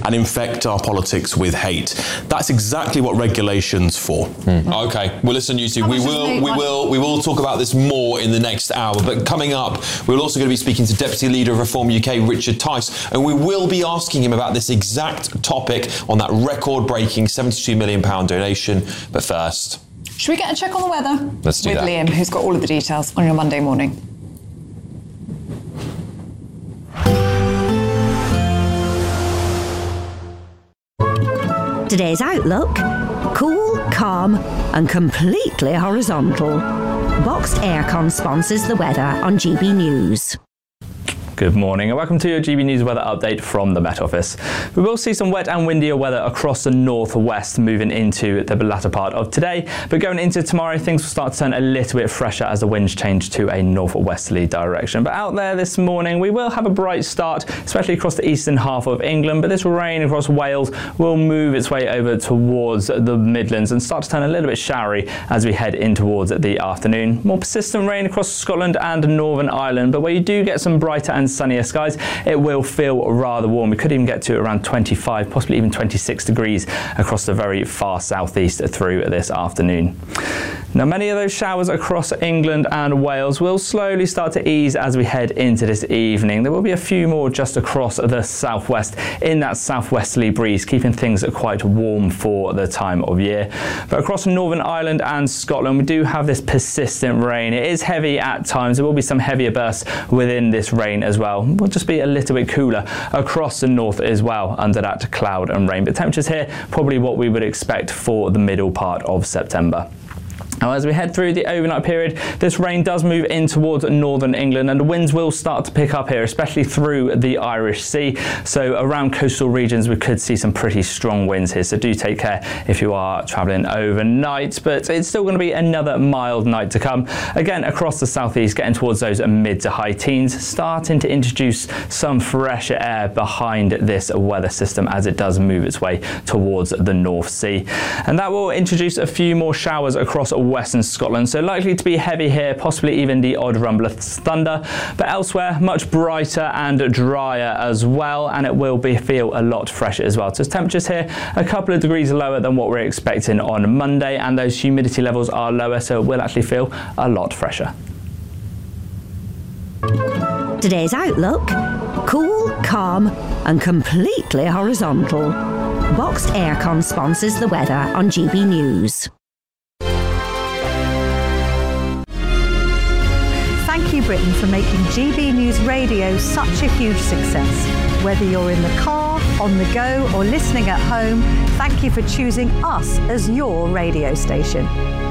and infect our politics with hate. That's exactly what regulation's for. Okay, well listen, you two, we will talk about this more in the next hour, but coming up, we're also going to be speaking to Deputy Leader of Reform UK, Richard Tice, and we will be asking him about this exact topic on that record-breaking £72 million donation. But first, should we get a check on the weather? Let's do that. With Liam, who's got all of the details on your Monday morning. Today's outlook: cool, calm and completely horizontal. Boxed Aircon sponsors the weather on GB News. Good morning and welcome to your GB News weather update from the Met Office. We will see some wet and windier weather across the northwest moving into the latter part of today, but going into tomorrow things will start to turn a little bit fresher as the winds change to a northwesterly direction. But out there this morning we will have a bright start, especially across the eastern half of England, but this rain across Wales will move its way over towards the Midlands and start to turn a little bit showery as we head in towards the afternoon. More persistent rain across Scotland and Northern Ireland, but where you do get some brighter and sunnier skies, it will feel rather warm. We could even get to around 25, possibly even 26 degrees across the very far southeast through this afternoon. Now, many of those showers across England and Wales will slowly start to ease as we head into this evening. There will be a few more just across the southwest in that southwesterly breeze, keeping things quite warm for the time of year. But across Northern Ireland and Scotland, we do have this persistent rain. It is heavy at times. There will be some heavier bursts within this rain as well. Will just be a little bit cooler across the north as well under that cloud and rain. But temperatures here, probably what we would expect for the middle part of September. Now, as we head through the overnight period, this rain does move in towards northern England and the winds will start to pick up here, especially through the Irish Sea. So around coastal regions, we could see some pretty strong winds here. So do take care if you are travelling overnight, but it's still going to be another mild night to come. Again, across the southeast, getting towards those mid to high teens, starting to introduce some fresher air behind this weather system as it does move its way towards the North Sea. And that will introduce a few more showers across western Scotland, so likely to be heavy here, possibly even the odd rumble of thunder, but elsewhere much brighter and drier as well, and it will feel a lot fresher as well. So temperatures here a couple of degrees lower than what we're expecting on Monday, and those humidity levels are lower, so it will actually feel a lot fresher. Today's outlook: cool, calm and completely horizontal. Boxed Aircon sponsors the weather on GB News. Thank you, Britain, for making GB News Radio such a huge success. Whether you're in the car, on the go, or listening at home, thank you for choosing us as your radio station.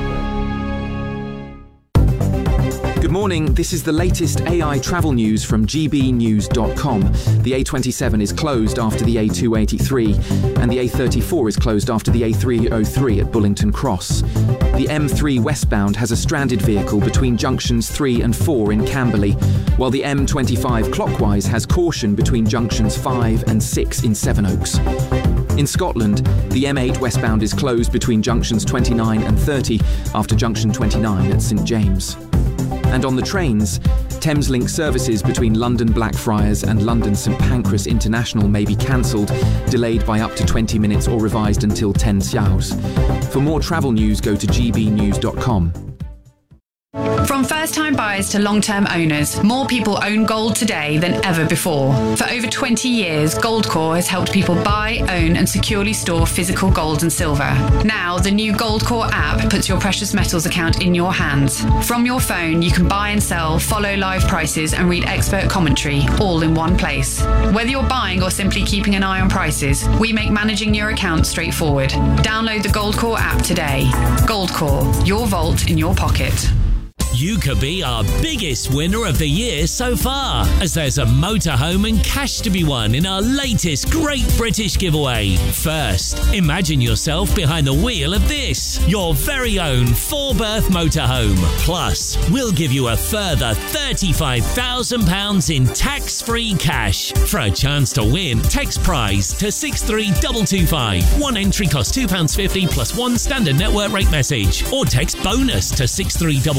Good morning, this is the latest AI travel news from gbnews.com. The A27 is closed after the A283, and the A34 is closed after the A303 at Bullington Cross. The M3 westbound has a stranded vehicle between junctions 3 and 4 in Camberley, while the M25 clockwise has caution between junctions 5 and 6 in Sevenoaks. In Scotland, the M8 westbound is closed between junctions 29 and 30 after junction 29 at St James. And on the trains, Thameslink services between London Blackfriars and London St Pancras International may be cancelled, delayed by up to 20 minutes or revised until 10 Xiaos. For more travel news, go to gbnews.com. From first-time buyers to long-term owners, more people own gold today than ever before. For over 20 years, Goldcore has helped people buy, own and securely store physical gold and silver. Now, the new Goldcore app puts your precious metals account in your hands. From your phone, you can buy and sell, follow live prices and read expert commentary, all in one place. Whether you're buying or simply keeping an eye on prices, we make managing your account straightforward. Download the Goldcore app today. Goldcore, your vault in your pocket. You could be our biggest winner of the year so far, as there's a motorhome and cash to be won in our latest Great British Giveaway. First, imagine yourself behind the wheel of this, your very own 4-berth motorhome. Plus, we'll give you a further £35,000 in tax-free cash. For a chance to win, text prize to 63225. One entry costs £2.50 plus one standard network rate message, or text bonus to 63225.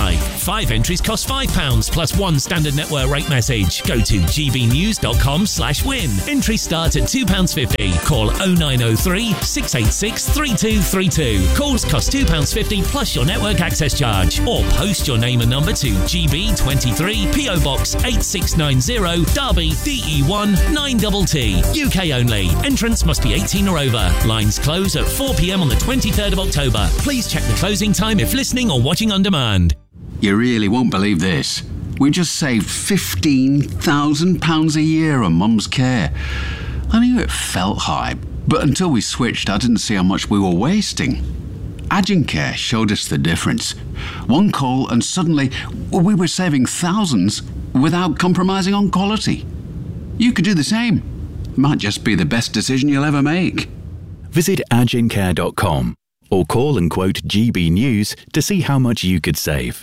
apply. 5 entries cost £5 plus 1 standard network rate message. Go to gbnews.com/win. Entries start at £2.50. Call 0903 686 3232. Calls cost £2.50 plus your network access charge. Or post your name and number to GB23 PO Box 8690 Derby DE1 9TT. UK only. Entrance must be 18 or over. Lines close at 4 p.m. on the 23rd of October. Please check the closing time if listening or watching on demand. You really won't believe this. We just saved £15,000 a year on Mum's care. I knew it felt high, but until we switched, I didn't see how much we were wasting. Agincare showed us the difference. One call and suddenly we were saving thousands without compromising on quality. You could do the same. Might just be the best decision you'll ever make. Visit agincare.com or call and quote GB News to see how much you could save.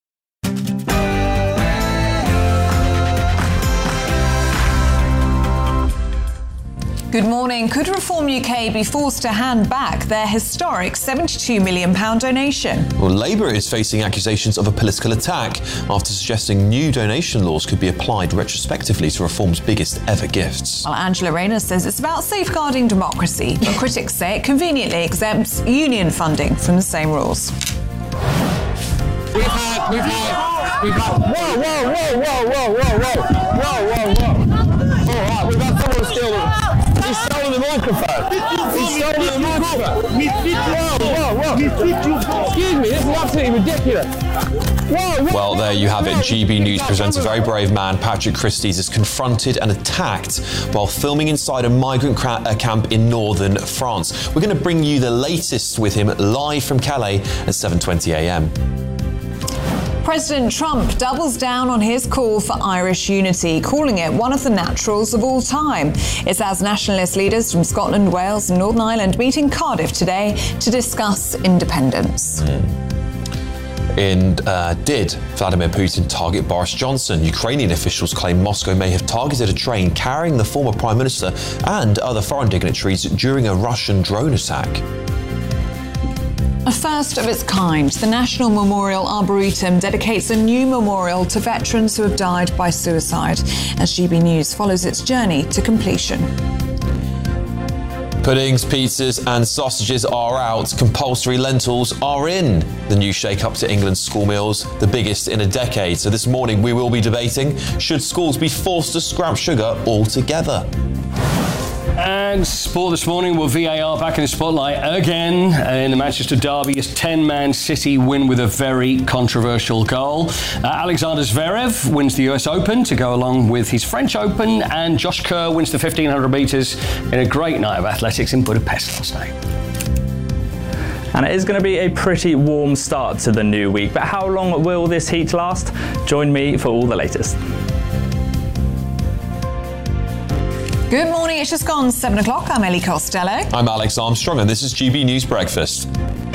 Good morning. Could Reform UK be forced to hand back their historic £72 million donation? Well, Labour is facing accusations of a political attack after suggesting new donation laws could be applied retrospectively to Reform's biggest ever gifts. Well, Angela Rayner says it's about safeguarding democracy, but critics say it conveniently exempts union funding from the same rules. We've had, whoa. All right, we've had someone steal He's stolen the microphone. Whoa. Excuse me, this is absolutely ridiculous. Well, there you have it. GB News presents a very brave man, Patrick Christys, is confronted and attacked while filming inside a migrant camp in northern France. We're going to bring you the latest with him live from Calais at 7:20 a.m. President Trump doubles down on his call for Irish unity, calling it one of the naturals of all time. It's as nationalist leaders from Scotland, Wales and Northern Ireland meet in Cardiff today to discuss independence. Did Vladimir Putin target Boris Johnson? Ukrainian officials claim Moscow may have targeted a train carrying the former Prime Minister and other foreign dignitaries during a Russian drone attack. A first of its kind, the National Memorial Arboretum dedicates a new memorial to veterans who have died by suicide, as GB News follows its journey to completion. Puddings, pizzas and sausages are out. Compulsory lentils are in. The new shake-up to England's school meals, the biggest in a decade. So this morning we will be debating, should schools be forced to scrap sugar altogether? And sport this morning, will VAR back in the spotlight again in the Manchester derby as 10-man City win with a very controversial goal. Alexander Zverev wins the US Open to go along with his French Open, and Josh Kerr wins the 1500 metres in a great night of athletics in Budapest last night. And it is going to be a pretty warm start to the new week, but how long will this heat last? Join me for all the latest. Good morning, it's just gone 7 o'clock. I'm Ellie Costello. I'm Alex Armstrong and this is GB News Breakfast.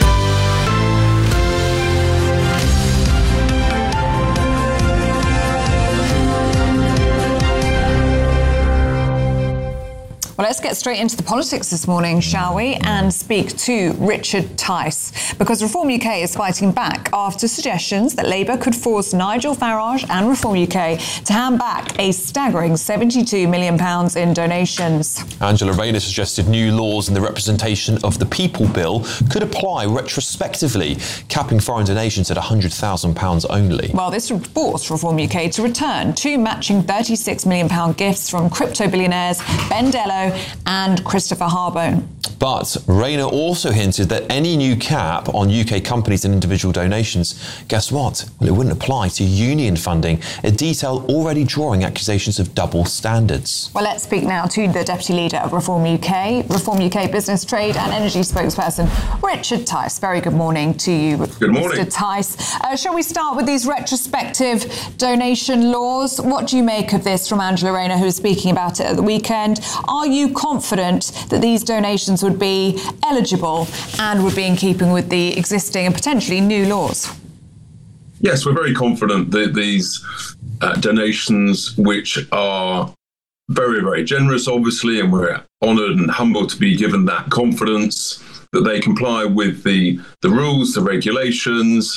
Well, let's get straight into the politics this morning, shall we? And speak to Richard Tice, because Reform UK is fighting back after suggestions that Labour could force Nigel Farage and Reform UK to hand back a staggering £72 million in donations. Angela Rayner suggested new laws in the Representation of the People Bill could apply retrospectively, capping foreign donations at £100,000 only. Well, this would force Reform UK to return two matching £36 million gifts from crypto billionaires Ben Dello and Christopher Harbone. But Rayner also hinted that any new cap on UK companies and individual donations, guess what? Well, it wouldn't apply to union funding, a detail already drawing accusations of double standards. Well, let's speak now to the Deputy Leader of Reform UK Business, Trade and Energy spokesperson, Richard Tice. Very good morning to you, good morning. Mr. Tice. Shall we start with these retrospective donation laws? What do you make of this from Angela Rayner, who was speaking about it at the weekend? Are you confident that these donations would be eligible and would be in keeping with the existing and potentially new laws? Yes, we're very confident that these donations, which are very, very generous, obviously, and we're honoured and humbled to be given that confidence, that they comply with the rules, the regulations,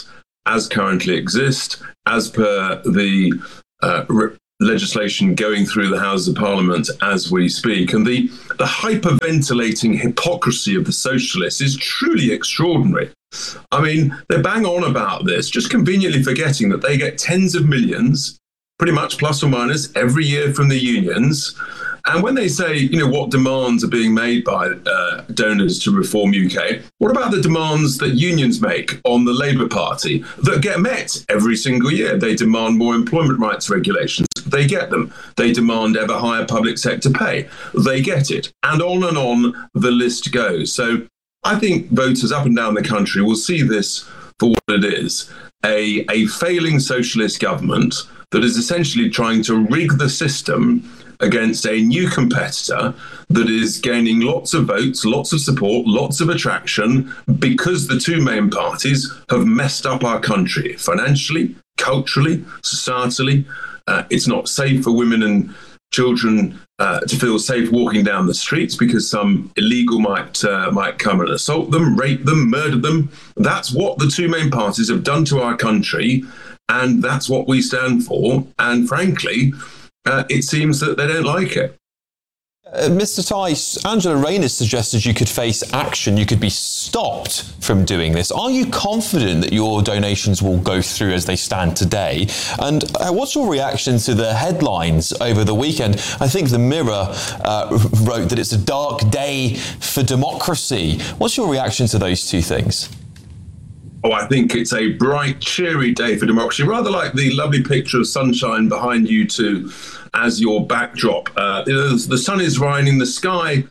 as currently exist, as per the legislation going through the Houses of Parliament as we speak. And the hyperventilating hypocrisy of the socialists is truly extraordinary. I mean, they bang on about this, just conveniently forgetting that they get tens of millions, pretty much plus or minus, every year from the unions. And when they say, what demands are being made by donors to Reform UK, what about the demands that unions make on the Labour Party that get met every single year? They demand more employment rights regulations. They get them. They demand ever higher public sector pay. They get it. And on the list goes. So I think voters up and down the country will see this for what it is, a failing socialist government that is essentially trying to rig the system against a new competitor that is gaining lots of votes, lots of support, lots of attraction, because the two main parties have messed up our country financially, culturally, societally. It's not safe for women and children to feel safe walking down the streets because some illegal might come and assault them, rape them, murder them. That's what the two main parties have done to our country, and that's what we stand for. And frankly, it seems that they don't like it. Mr. Tice, Angela Rayner suggested you could face action, you could be stopped from doing this. Are you confident that your donations will go through as they stand today? And what's your reaction to the headlines over the weekend? I think the Mirror wrote that it's a dark day for democracy. What's your reaction to those two things? Oh, I think it's a bright, cheery day for democracy, rather like the lovely picture of sunshine behind you two as your backdrop. The sun is rising, the sky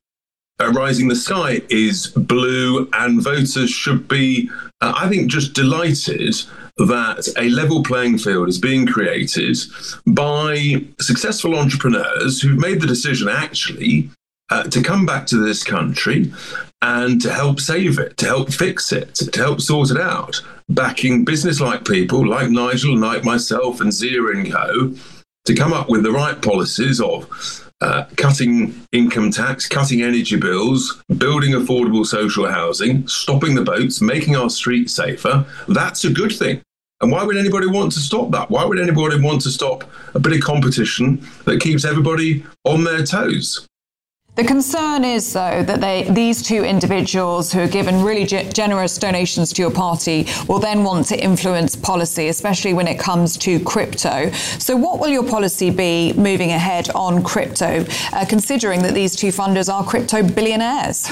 is blue, and voters should be, I think, just delighted that a level playing field is being created by successful entrepreneurs who've made the decision, actually, to come back to this country and to help save it, to help fix it, to help sort it out, backing business-like people like Nigel and like myself and Zia and Co. to come up with the right policies of cutting income tax, cutting energy bills, building affordable social housing, stopping the boats, making our streets safer. That's a good thing. And why would anybody want to stop that? Why would anybody want to stop a bit of competition that keeps everybody on their toes? The concern is, though, that these two individuals who are given really generous donations to your party will then want to influence policy, especially when it comes to crypto. So what will your policy be moving ahead on crypto, considering that these two funders are crypto billionaires?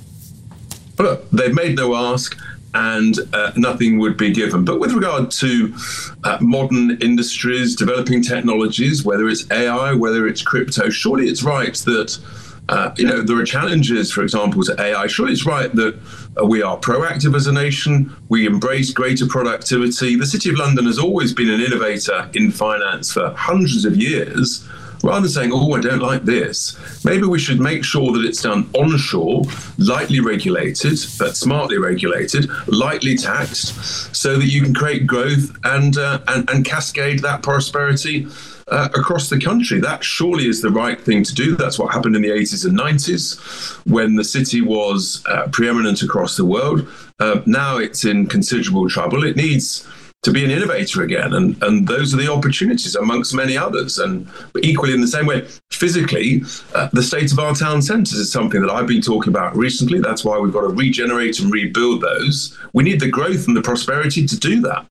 Well, look, they've made no ask, and nothing would be given. But with regard to modern industries, developing technologies, whether it's AI, whether it's crypto, surely it's right that there are challenges, for example, to AI. Surely it's right that we are proactive as a nation. We embrace greater productivity. The City of London has always been an innovator in finance for hundreds of years. Rather than saying, I don't like this, maybe we should make sure that it's done onshore, lightly regulated, but smartly regulated, lightly taxed, so that you can create growth and cascade that prosperity across the country. That surely is the right thing to do. That's what happened in the 80s and 90s when the city was preeminent across the world. Now it's in considerable trouble. It needs to be an innovator again. And those are the opportunities amongst many others. But equally in the same way, physically, the state of our town centres is something that I've been talking about recently. That's why we've got to regenerate and rebuild those. We need the growth and the prosperity to do that.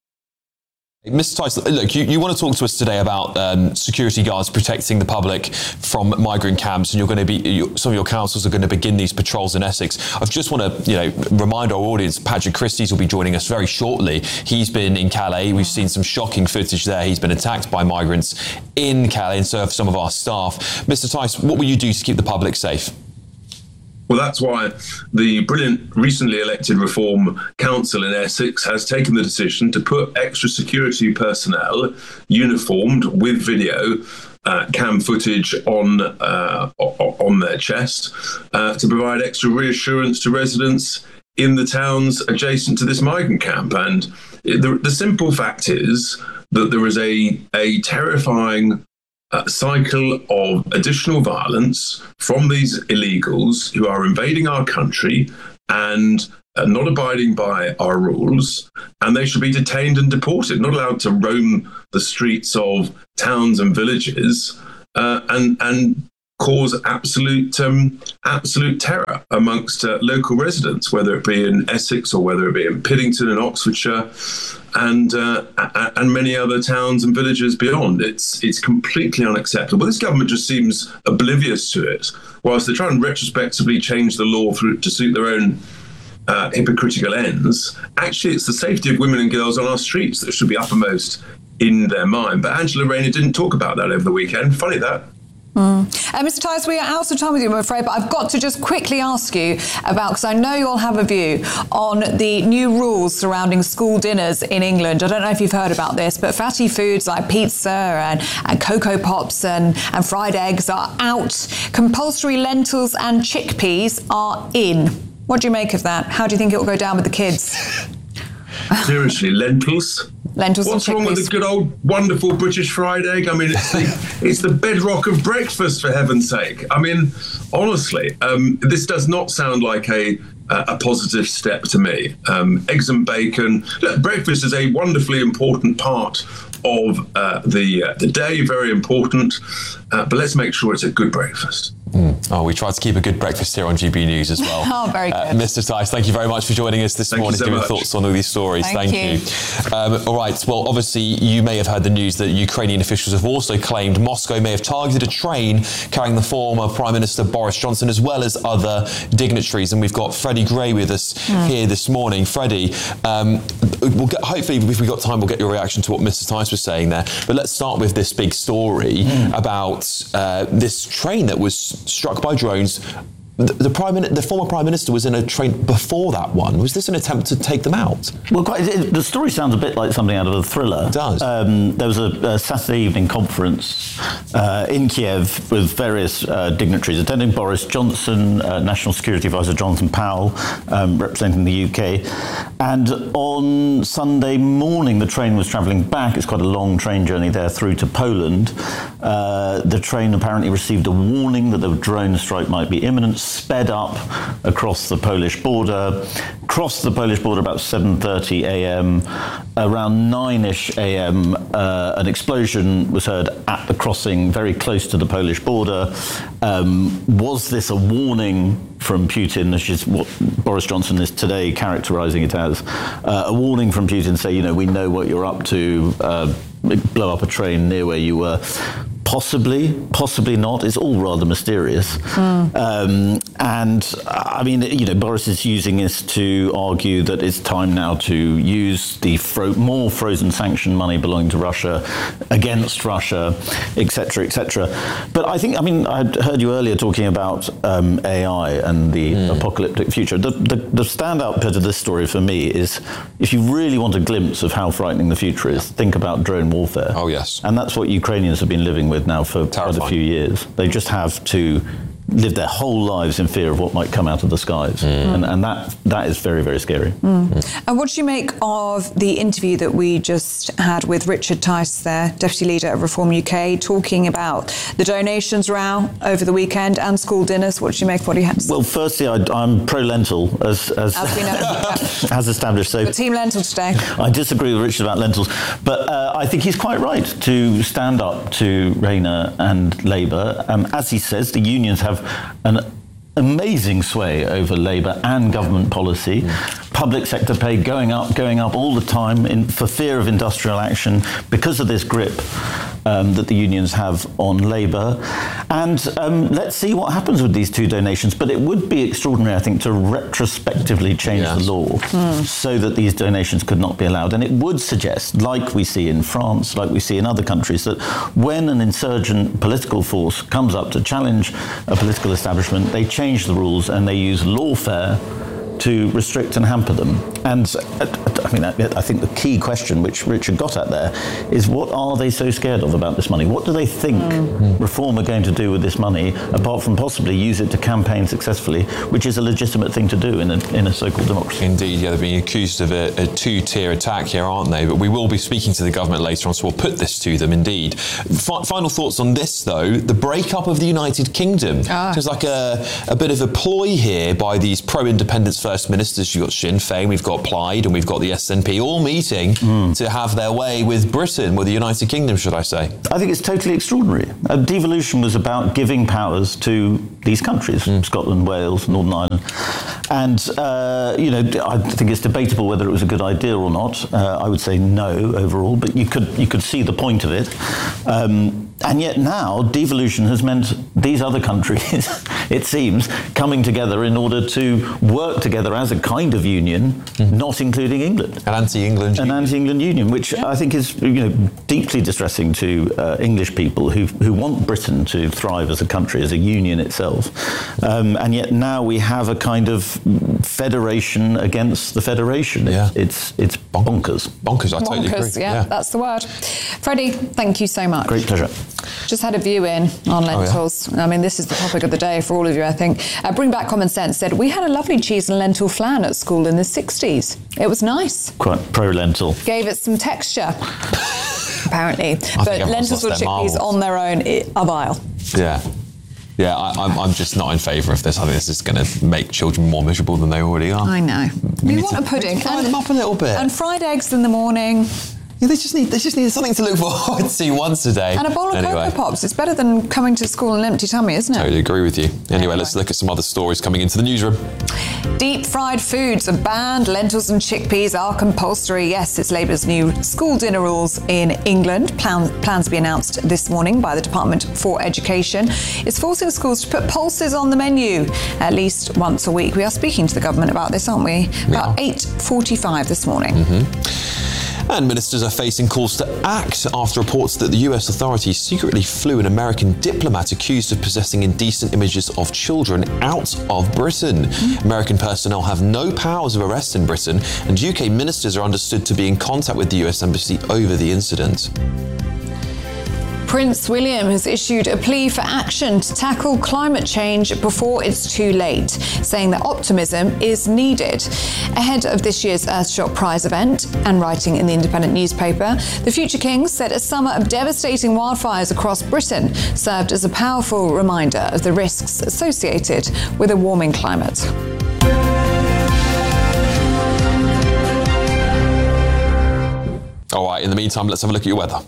Mr. Tice, look, you want to talk to us today about security guards protecting the public from migrant camps, and you're going to be some of your councils are going to begin these patrols in Essex. I just want to, remind our audience, Patrick Christys will be joining us very shortly. He's been in Calais. We've seen some shocking footage there. He's been attacked by migrants in Calais, and so have some of our staff. Mr. Tice, what will you do to keep the public safe? Well, that's why the brilliant recently elected Reform Council in Essex has taken the decision to put extra security personnel uniformed with video cam footage on their chest to provide extra reassurance to residents in the towns adjacent to this migrant camp. And the simple fact is that there is a terrifying cycle of additional violence from these illegals who are invading our country and not abiding by our rules, and they should be detained and deported, not allowed to roam the streets of towns and villages and cause absolute terror amongst local residents, whether it be in Essex or whether it be in Piddington in Oxfordshire, and many other towns and villages beyond. It's completely unacceptable. This government just seems oblivious to it, whilst they try and retrospectively change the law to suit their own hypocritical ends. Actually, it's the safety of women and girls on our streets that should be uppermost in their mind. But Angela Rayner didn't talk about that over the weekend. Funny that. Mr. Tice, we are out of time with you, I'm afraid, but I've got to just quickly ask you about, because I know you'll have a view on the new rules surrounding school dinners in England. I don't know if you've heard about this, but fatty foods like pizza and Cocoa Pops and fried eggs are out. Compulsory lentils and chickpeas are in. What do you make of that? How do you think it will go down with the kids? Seriously, lentils? Lentils What's and chickpeas. wrong with the good old, wonderful British fried egg? I mean, it's the bedrock of breakfast, for heaven's sake. I mean, honestly, this does not sound like a positive step to me. Eggs and bacon. Look, breakfast is a wonderfully important part of the day, very important. But let's make sure it's a good breakfast. Oh, we try to keep a good breakfast here on GB News as well. Oh, very good. Mr. Tice, thank you very much for joining us this morning, giving thoughts on all these stories. Thank you. All right, well, obviously, you may have heard the news that Ukrainian officials have also claimed Moscow may have targeted a train carrying the former Prime Minister Boris Johnson, as well as other dignitaries. And we've got Freddie Gray with us here this morning. Freddie, hopefully, if we've got time, we'll get your reaction to what Mr. Tice was saying there. But let's start with this big story about this train that was struck by drones. The former Prime Minister was in a train before that one. Was this an attempt to take them out? Well, the story sounds a bit like something out of a thriller. It does. There was a Saturday evening conference in Kiev with various dignitaries attending. Boris Johnson, National Security Advisor Jonathan Powell, representing the UK. And on Sunday morning, the train was travelling back. It's quite a long train journey there through to Poland. The train apparently received a warning that the drone strike might be imminent, sped up across the Polish border, crossed the Polish border about 7:30 a.m. Around 9-ish a.m., an explosion was heard at the crossing very close to the Polish border. Was this a warning from Putin, which is what Boris Johnson is today characterising it as? A warning from Putin to say, we know what you're up to, blow up a train near where you were. Possibly not. It's all rather mysterious. And I mean, Boris is using this to argue that it's time now to use the more frozen sanction money belonging to Russia against Russia, etc., etc. But I heard you earlier talking about AI and the apocalyptic future. The standout bit of this story for me is, if you really want a glimpse of how frightening the future is, think about drone warfare. Oh, yes. And that's what Ukrainians have been living with now for quite a few years. They just have to live their whole lives in fear of what might come out of the skies. And that is very, very scary. And what do you make of the interview that we just had with Richard Tice there, Deputy Leader of Reform UK, talking about the donations row over the weekend and school dinners? What do you make of what he had to say? Well, firstly, I'm pro-lentil, as we know. as established. So, but Team Lentil today. I disagree with Richard about lentils, but I think he's quite right to stand up to Rayner and Labour. As he says, the unions have an amazing sway over Labour and government policy. Public sector pay going up all the time for fear of industrial action because of this grip that the unions have on Labour. And let's see what happens with these two donations. But it would be extraordinary, I think, to retrospectively change the law so that these donations could not be allowed. And it would suggest, like we see in France, like we see in other countries, that when an insurgent political force comes up to challenge a political establishment, they change the rules and they use lawfare to restrict and hamper them. And I think the key question which Richard got at there is, what are they so scared of about this money? What do they think Reform are going to do with this money, apart from possibly use it to campaign successfully, which is a legitimate thing to do in a so-called democracy? Indeed, they're being accused of a two-tier attack here, aren't they? But we will be speaking to the government later on, so we'll put this to them, indeed. Final thoughts on this, though. The breakup of the United Kingdom. There's like a bit of a ploy here by these pro-independence First Ministers. You've got Sinn Féin, we've got Plaid, and we've got the SNP all meeting to have their way with Britain, with the United Kingdom, should I say. I think it's totally extraordinary. Devolution was about giving powers to these countries, Scotland, Wales, Northern Ireland. And, I think it's debatable whether it was a good idea or not. I would say no overall, but you could see the point of it. And yet now, devolution has meant these other countries, it seems, coming together in order to work together as a kind of union, not including England. An anti-England union. An anti-England union, which I think is deeply distressing to English people who want Britain to thrive as a country, as a union itself. And yet now we have a kind of federation against the federation. Yeah. It's bonkers. Bonkers, I totally agree. Yeah, that's the word. Freddie, thank you so much. Great pleasure. Just had a view in on lentils. I mean, this is the topic of the day for all of you, I think. Bring Back Common Sense said, we had a lovely cheese and lentil flan at school in the 60s. It was nice. Quite pro-lentil. Gave it some texture, apparently. But lentils or chickpeas on their own are vile. Yeah. Yeah, I'm just not in favour of this. I think this is going to make children more miserable than they already are. I know. We want a pudding. Fry them up a little bit. And fried eggs in the morning. Yeah, they just need something to look forward to once a day. And a bowl of Cocoa Pops. It's better than coming to school on an empty tummy, isn't it? Totally agree with you. Anyway, let's look at some other stories coming into the newsroom. Deep fried foods are banned. Lentils and chickpeas are compulsory. Yes, it's Labour's new school dinner rules in England. Plans to be announced this morning by the Department for Education. It's forcing schools to put pulses on the menu at least once a week. We are speaking to the government about this, aren't we? About 8:45 this morning. And ministers are facing calls to act after reports that the US authorities secretly flew an American diplomat accused of possessing indecent images of children out of Britain. American personnel have no powers of arrest in Britain, and UK ministers are understood to be in contact with the US Embassy over the incident. Prince William has issued a plea for action to tackle climate change before it's too late, saying that optimism is needed. Ahead of this year's Earthshot Prize event and writing in the Independent newspaper, the Future King said a summer of devastating wildfires across Britain served as a powerful reminder of the risks associated with a warming climate. All right, in the meantime, let's have a look at your weather.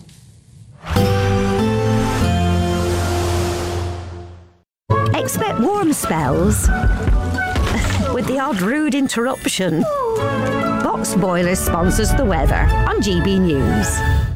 Expect warm spells with the odd rude interruption. Box Boilers sponsors the weather on GB News.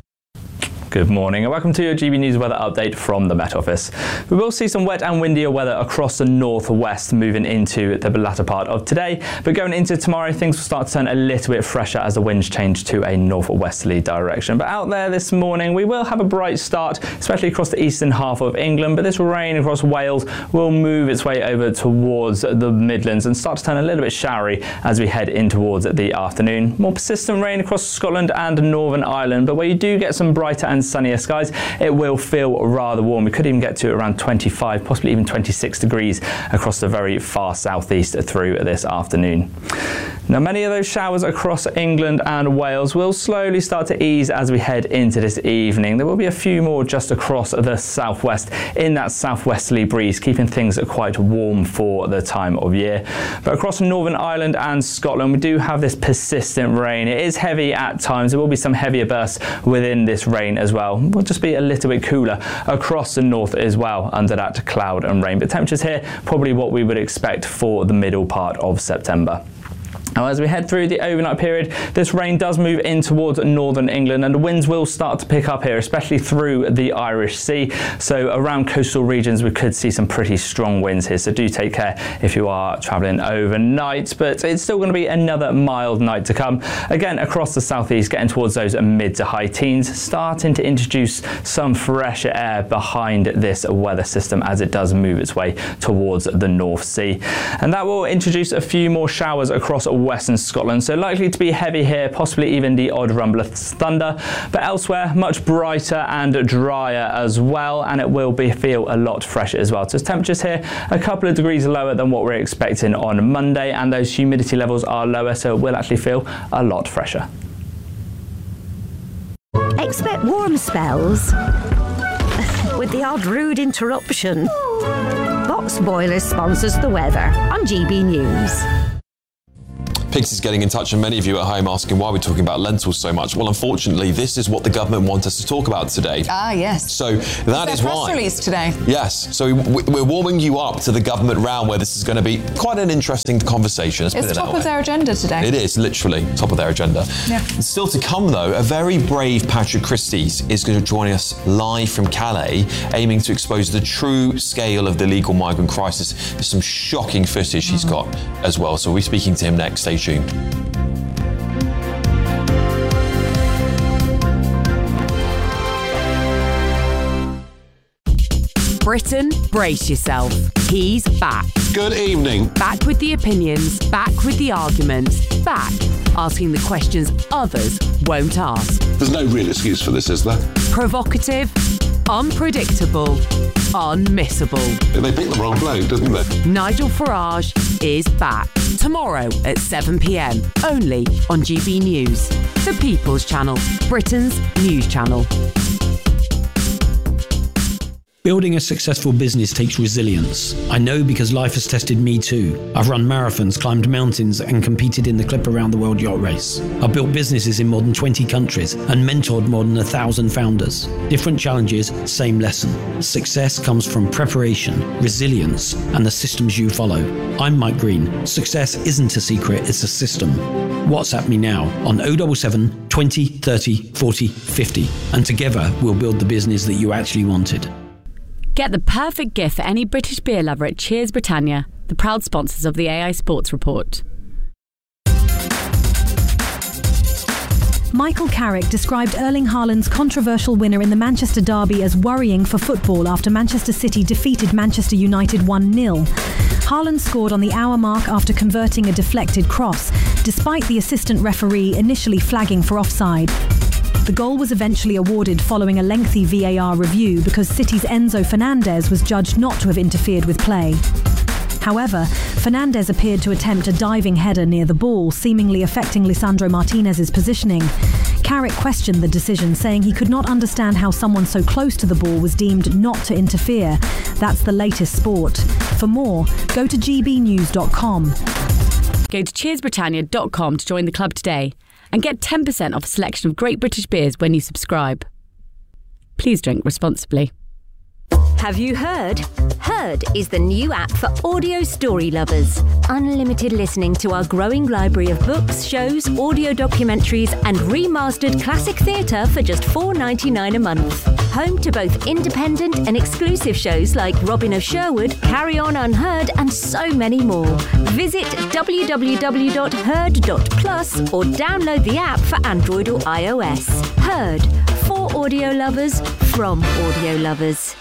Good morning and welcome to your GB News weather update from the Met Office. We will see some wet and windier weather across the northwest moving into the latter part of today, but going into tomorrow things will start to turn a little bit fresher as the winds change to a northwesterly direction. But out there this morning we will have a bright start, especially across the eastern half of England, but this rain across Wales will move its way over towards the Midlands and start to turn a little bit showery as we head in towards the afternoon. More persistent rain across Scotland and Northern Ireland, but where you do get some brighter and sunnier skies, it will feel rather warm. We could even get to around 25, possibly even 26 degrees across the very far southeast through this afternoon. Now, many of those showers across England and Wales will slowly start to ease as we head into this evening. There will be a few more just across the southwest in that southwesterly breeze, keeping things quite warm for the time of year. But across Northern Ireland and Scotland, we do have this persistent rain. It is heavy at times. There will be some heavier bursts within this rain as well. It will just be a little bit cooler across the north as well under that cloud and rain. But temperatures here, probably what we would expect for the middle part of September. Now, as we head through the overnight period, this rain does move in towards northern England and the winds will start to pick up here, especially through the Irish Sea. So around coastal regions, we could see some pretty strong winds here. So do take care if you are travelling overnight, but it's still going to be another mild night to come. Again, across the southeast, getting towards those mid to high teens, starting to introduce some fresher air behind this weather system as it does move its way towards the North Sea. And that will introduce a few more showers across western Scotland, so likely to be heavy here, possibly even the odd rumble of thunder, but elsewhere much brighter and drier as well, and it will feel a lot fresher as well. So temperatures here a couple of degrees lower than what we're expecting on Monday, and those humidity levels are lower, so it will actually feel a lot fresher. Expect warm spells with the odd rude interruption. Box Boilers sponsors the weather on GB News. Pigs is getting in touch, and many of you at home asking why we're talking about lentils so much. Well, unfortunately, this is what the government want us to talk about today. Ah, yes. So that is why. Press release today. Yes. So we're warming you up to the government round where this is going to be quite an interesting conversation. It's top of their agenda today. It is, literally, top of their agenda. Yeah. Still to come, though, a very brave Patrick Christys is going to join us live from Calais, aiming to expose the true scale of the illegal migrant crisis. There's some shocking footage he's got as well. So we'll be speaking to him next. Stay tuned. Britain, brace yourself. He's back. Good evening. Back with the opinions, back with the arguments, back asking the questions others won't ask. There's no real excuse for this, is there? Provocative, unpredictable, unmissable. They picked the wrong bloke, didn't they? Nigel Farage is back. Tomorrow at 7 p.m, only on GB News. The People's Channel, Britain's news channel. Building a successful business takes resilience. I know because life has tested me too. I've run marathons, climbed mountains, and competed in the Clip Around the World Yacht Race. I've built businesses in more than 20 countries and mentored more than 1,000 founders. Different challenges, same lesson. Success comes from preparation, resilience, and the systems you follow. I'm Mike Green. Success isn't a secret, it's a system. WhatsApp me now on 077 20 30 40 50, and together we'll build the business that you actually wanted. Get the perfect gift for any British beer lover at Cheers Britannia, the proud sponsors of the AI Sports Report. Michael Carrick described Erling Haaland's controversial winner in the Manchester derby as worrying for football after Manchester City defeated Manchester United 1-0. Haaland scored on the hour mark after converting a deflected cross, despite the assistant referee initially flagging for offside. The goal was eventually awarded following a lengthy VAR review because City's Enzo Fernandez was judged not to have interfered with play. However, Fernandez appeared to attempt a diving header near the ball, seemingly affecting Lisandro Martinez's positioning. Carrick questioned the decision, saying he could not understand how someone so close to the ball was deemed not to interfere. That's the latest sport. For more, go to gbnews.com. Go to cheersbritannia.com to join the club today and get 10% off a selection of great British beers when you subscribe. Please drink responsibly. Have you heard? Heard is the new app for audio story lovers. Unlimited listening to our growing library of books, shows, audio documentaries and remastered classic theatre for just $4.99 a month. Home to both independent and exclusive shows like Robin of Sherwood, Carry On Unheard and so many more. Visit www.heard.plus or download the app for Android or iOS. Heard, for audio lovers, from audio lovers.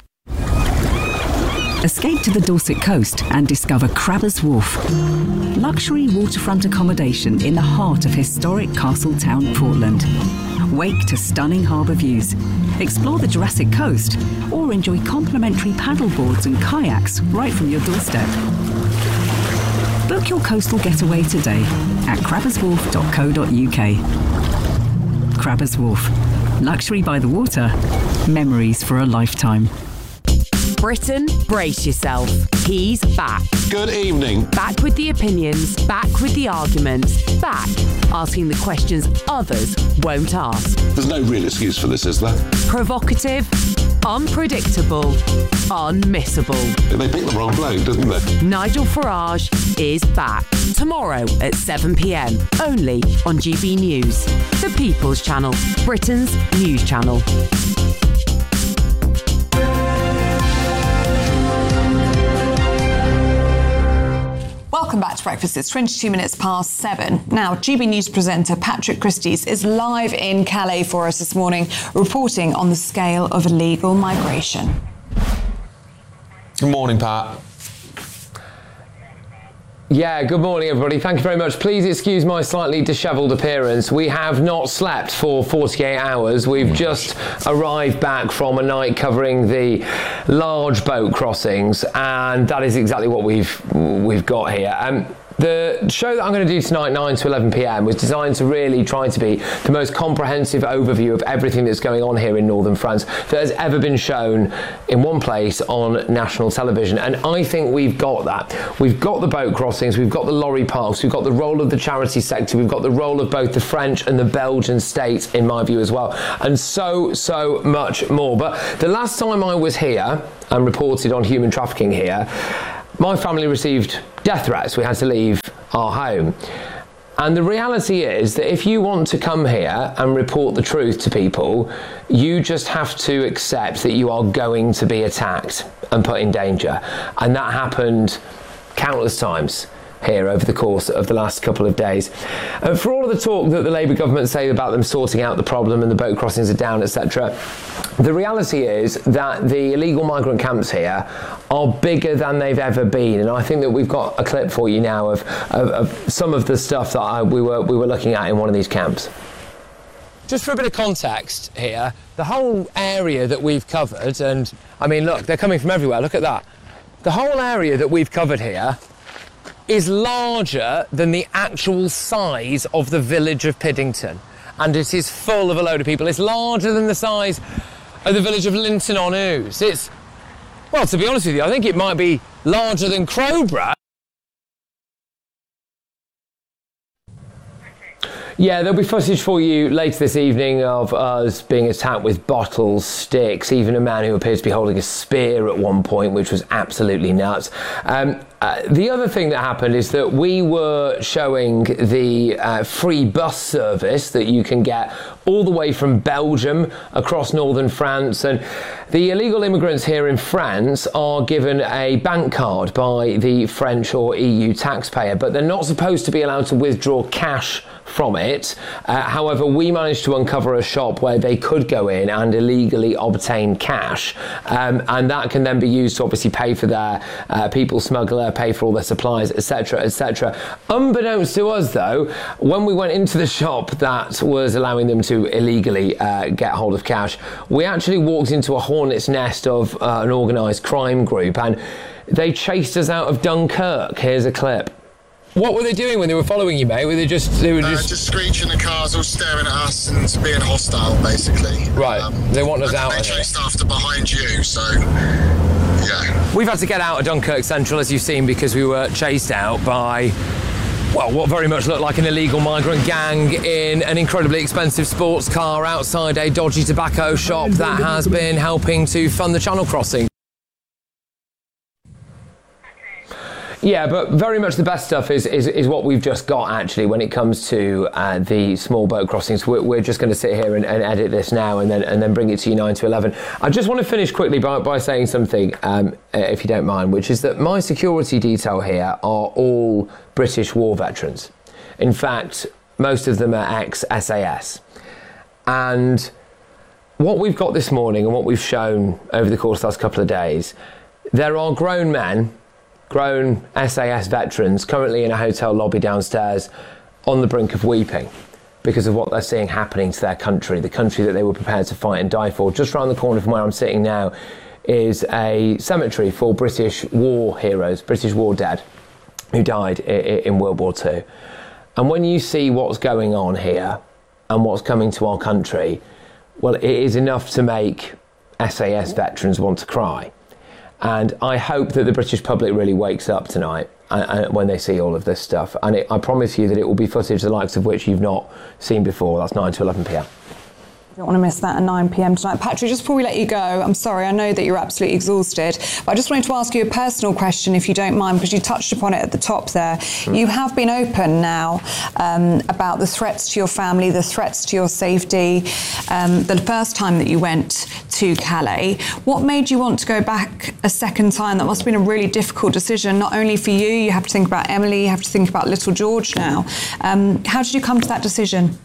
Escape to the Dorset coast and discover Crabbers Wharf. Luxury waterfront accommodation in the heart of historic Castletown, Portland. Wake to stunning harbour views. Explore the Jurassic Coast or enjoy complimentary paddleboards and kayaks right from your doorstep. Book your coastal getaway today at crabberswharf.co.uk. Crabbers Wharf. Luxury by the water. Memories for a lifetime. Britain, brace yourself. He's back. Good evening. Back with the opinions, back with the arguments, back asking the questions others won't ask. There's no real excuse for this, is there? Provocative, unpredictable, unmissable. They picked the wrong bloke, didn't they? Nigel Farage is back. Tomorrow at 7 p.m, only on GB News. The People's Channel, Britain's news channel. Welcome back to Breakfast. It's 22 minutes past 7. Now, GB News presenter Patrick Christys is live in Calais for us this morning, reporting on the scale of illegal migration. Good morning, Pat. Yeah, good morning, everybody. Thank you very much. Please excuse my slightly dishevelled appearance. We have not slept for 48 hours. We've just arrived back from a night covering the large boat crossings, and that is exactly what we've got here. The show that I'm going to do tonight, 9 to 11 p.m, was designed to really try to be the most comprehensive overview of everything that's going on here in northern France that has ever been shown in one place on national television. And I think we've got that. We've got the boat crossings, we've got the lorry parks, we've got the role of the charity sector, we've got the role of both the French and the Belgian states, in my view, as well, and so much more. But the last time I was here and reported on human trafficking here, my family received death threats. We had to leave our home. And the reality is that if you want to come here and report the truth to people, you just have to accept that you are going to be attacked and put in danger. And that happened countless times here over the course of the last couple of days. For all of the talk that the Labour government say about them sorting out the problem and the boat crossings are down, etc., the reality is that the illegal migrant camps here are bigger than they've ever been, and I think that we've got a clip for you now of some of the stuff that we were looking at in one of these camps. Just for a bit of context here, the whole area that we've covered, and I mean, look, they're coming from everywhere, look at that. The whole area that we've covered here is larger than the actual size of the village of Piddington, and it is full of a load of people. It's larger than the size of the village of Linton on Ouse. It's, well, to be honest with you, I think it might be larger than Crowborough. Yeah, there'll be footage for you later this evening of us being attacked with bottles, sticks, even a man who appears to be holding a spear at one point, which was absolutely nuts. The other thing that happened is that we were showing the free bus service that you can get all the way from Belgium across northern France, and the illegal immigrants here in France are given a bank card by the French or EU taxpayer, but they're not supposed to be allowed to withdraw cash from it. However, we managed to uncover a shop where they could go in and illegally obtain cash, and that can then be used to obviously pay for their people smuggler, pay for all their supplies, etc., etc. Unbeknownst to us, though, when we went into the shop that was allowing them to illegally get hold of cash, we actually walked into a hornet's nest of an organised crime group, and they chased us out of Dunkirk. Here's a clip. What were they doing when they were following you, mate? Were they just screeching the cars, all staring at us and being hostile, basically. Right. They want us out. They chased after behind you, so yeah. We've had to get out of Dunkirk Central, as you've seen, because we were chased out by, well, what very much looked like an illegal migrant gang in an incredibly expensive sports car outside a dodgy tobacco shop that has been helping to fund the Channel crossing. Yeah, but very much the best stuff is what we've just got, actually, when it comes to the small boat crossings. We're just going to sit here and edit this now and then bring it to you 9 to 11. I just want to finish quickly by saying something, if you don't mind, which is that my security detail here are all British war veterans. In fact, most of them are ex-SAS. And what we've got this morning and what we've shown over the course of the last couple of days, there are grown men, grown SAS veterans currently in a hotel lobby downstairs on the brink of weeping because of what they're seeing happening to their country, the country that they were prepared to fight and die for. Just around the corner from where I'm sitting now is a cemetery for British war heroes, British war dead who died in World War II. And when you see what's going on here and what's coming to our country, well, it is enough to make SAS veterans want to cry. And I hope that the British public really wakes up tonight when they see all of this stuff. And I promise you that it will be footage the likes of which you've not seen before. That's 9 to 11 p.m. You don't want to miss that at 9 p.m. tonight. Patrick, just before we let you go, I'm sorry, I know that you're absolutely exhausted, but I just wanted to ask you a personal question, if you don't mind, because you touched upon it at the top there. You have been open now about the threats to your family, the threats to your safety, the first time that you went to Calais. What made you want to go back a second time? That must have been a really difficult decision, not only for you, you have to think about Emily, you have to think about little George now. How did you come to that decision?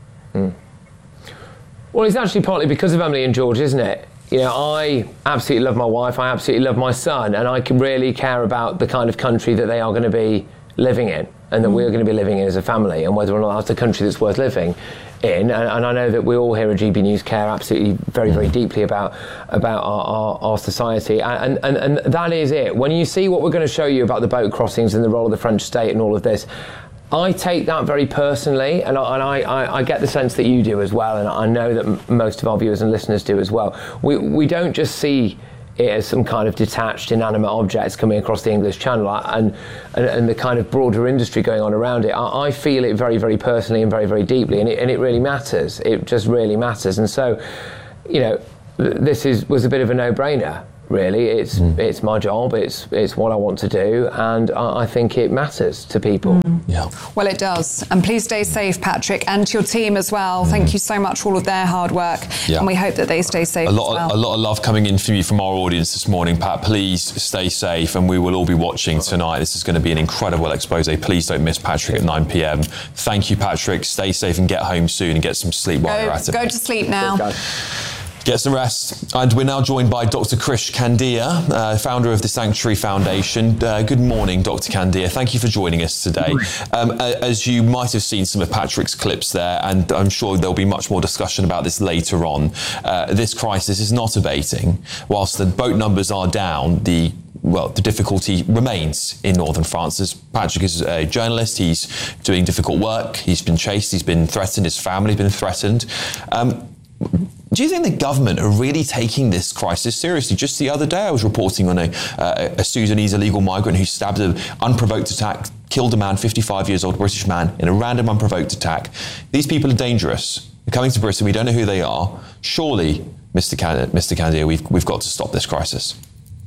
Well, it's actually partly because of Emily and George, isn't it? You know, I absolutely love my wife, I absolutely love my son, and I can really care about the kind of country that they are going to be living in, and that we're going to be living in as a family, and whether or not that's a country that's worth living in. And I know that we all here at GB News care absolutely very, very deeply about our society, and that is it. When you see what we're going to show you about the boat crossings and the role of the French state and all of this, I take that very personally, and I get the sense that you do as well, and I know that most of our viewers and listeners do as well. We don't just see it as some kind of detached, inanimate objects coming across the English Channel and the kind of broader industry going on around it. I feel it very, very personally and very, very deeply, and it really matters. It just really matters. And so, you know, this was a bit of a no-brainer. Really, it's my job. It's what I want to do, and I think it matters to people. Yeah. Well, it does. And please stay safe, Patrick, and to your team as well. Thank you so much for all of their hard work, and we hope that they stay safe. A lot of love coming in from you from our audience this morning, Pat. Please stay safe, and we will all be watching tonight. This is going to be an incredible expose. Please don't miss Patrick at 9 p.m. Thank you, Patrick. Stay safe and get home soon and get some sleep while you're at it. Go to sleep now. Get some rest. And we're now joined by Dr. Krish Kandiah, founder of the Sanctuary Foundation. Good morning, Dr. Kandiah. Thank you for joining us today. As you might have seen some of Patrick's clips there, and I'm sure there'll be much more discussion about this later on, this crisis is not abating. Whilst the boat numbers are down, the difficulty remains in northern France. As Patrick is a journalist, he's doing difficult work. He's been chased, he's been threatened, his family's been threatened. Do you think the government are really taking this crisis seriously? Just the other day, I was reporting on a Sudanese illegal migrant who stabbed an unprovoked attack, killed a man, 55 years old, British man, in a random unprovoked attack. These people are dangerous. They're coming to Britain. We don't know who they are. Surely, Mr. Kandiah, we've got to stop this crisis.